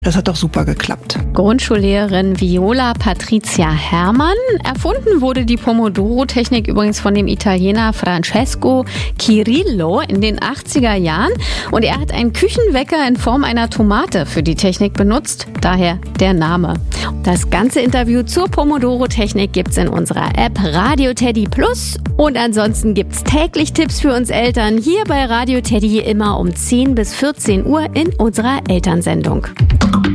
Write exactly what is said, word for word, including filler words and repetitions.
Das hat doch super geklappt. Grundschullehrerin Viola Patricia Herrmann. Erfunden wurde die Pomodoro-Technik übrigens von dem Italiener Francesco Cirillo in den achtziger Jahren. Und er hat einen Küchenwecker in Form einer Tomate für die Technik benutzt. Daher der Name. Das ganze Interview zur Pomodoro-Technik gibt's in unserer App Radio Teddy Plus. Und ansonsten gibt's täglich Tipps für uns Eltern hier bei Radio Teddy immer um zehn bis vierzehn Uhr in unserer Elternsendung.